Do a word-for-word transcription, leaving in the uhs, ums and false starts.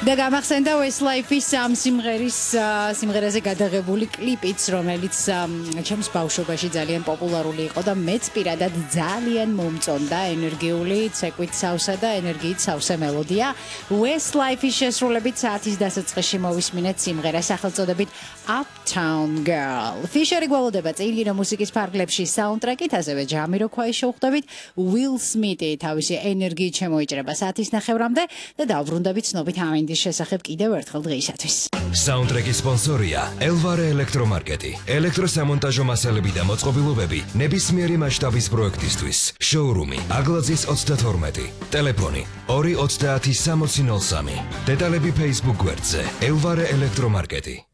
და გამახსენდა Westlife-ის ამ სიმღერის სიმღერაზე გადაღებული კლიპიც, რომელიც ჩემს ბავშვობაში ძალიან პოპულარული იყო და მეც პირადად ძალიან მომწონდა, ენერგიული, ცეკვით სავსე და ენერგიით სავსე მელოდია. Westlife-ის შესრულებით საათის დასაწყისში მოვისმინეთ სიმღერა სახელწოდებით Uptown Girl. Fisher-ი გველოდება წილგირო მუსიკის ფარგლებში საუნდტრეკით, ასევე Jamiroquai-ი შევხვდებით, Will Smith-ი თავისი ენერგიით შემოიჭრება საათის ნახევრამდე და დავბრუნდებით ცნობით ამინდის შესახებ კიდევ ერთხელ დღეისათვის. Soundtrack-ის სპონსორია Elvare ელექტრომარკეტი. ელექტროსამონტაჟო მასალები და მოწყობილობები ნებისმიერი მასშტაბის პროექტისთვის. Showroom-ი Aglaძის ოცდათორმეტი. Ტელეფონი ორი ოცდაათი სამოცი ნოლ სამი. დეტალები Facebook გვერდზე Elvare ელექტრომარკეტი.